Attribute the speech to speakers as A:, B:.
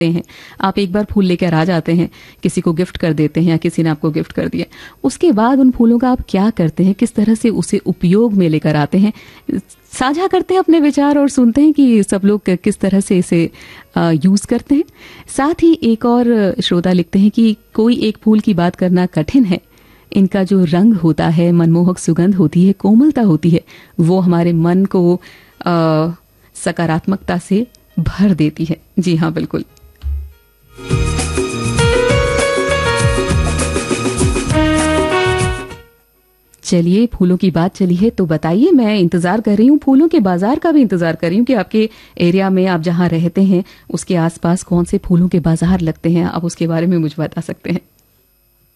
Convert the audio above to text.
A: हैं, आप एक बार फूल लेकर आ जाते हैं, किसी को गिफ्ट कर देते हैं या किसी ने आपको गिफ्ट कर दिया, उसके बाद उन फूलों का आप क्या करते हैं, किस तरह से उसे उपयोग में लेकर आते हैं, साझा करते हैं अपने विचार और सुनते हैं कि सब लोग किस तरह से इसे यूज करते हैं। साथ ही एक और श्रोता लिखते हैं कि कोई एक फूल की बात करना कठिन है, इनका जो रंग होता है, मनमोहक सुगंध होती है, कोमलता होती है, वो हमारे मन को सकारात्मकता से भर देती है। जी हाँ, बिल्कुल। चलिए, फूलों की बात चली है तो बताइए, मैं इंतजार कर रही हूँ, फूलों के बाजार का भी इंतजार कर रही हूँ कि आपके एरिया में, आप जहाँ रहते हैं उसके आसपास कौन से फूलों के बाजार लगते हैं, आप उसके बारे में मुझे बता सकते हैं।